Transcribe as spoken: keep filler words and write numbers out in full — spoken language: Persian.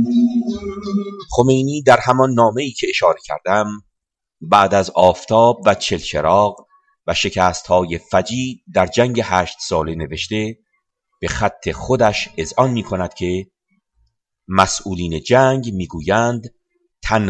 خمینی در همان نامه‌ای که اشاره کردم بعد از آفتاب و چلچراغ و شکست‌های فجیع در جنگ هشت ساله نوشته به خط خودش اذعان می کند که مسئولین جنگ میگویند